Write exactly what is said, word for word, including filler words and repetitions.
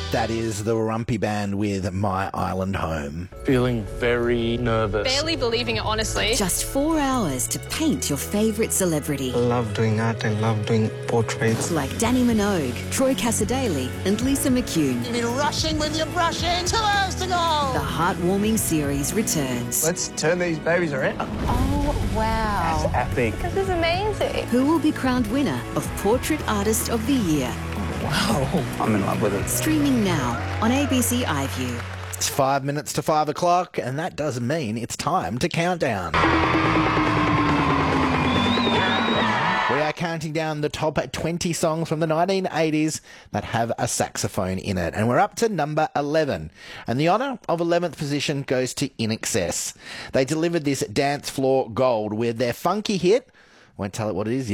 That is the Rumpy Band with My Island Home. Feeling very nervous. Barely believing it, honestly. Just four hours to paint your favourite celebrity. I love doing art. I love doing portraits. Like Danny Minogue, Troy Cassadaly and Lisa McCune. You've been rushing with your brushing. Two hours to go. The heartwarming series returns. Let's turn these babies around. Oh, wow. That's epic. This is amazing. Who will be crowned winner of Portrait Artist of the Year? Wow. I'm in love with it. Streaming now on A B C iView. It's five minutes to five o'clock, and that does mean it's time to count down. We are counting down the top twenty songs from the nineteen eighties that have a saxophone in it, and we're up to number eleven. And the honour of eleventh position goes to In Excess. They delivered this dance floor gold with their funky hit. Won't tell it what it is yet.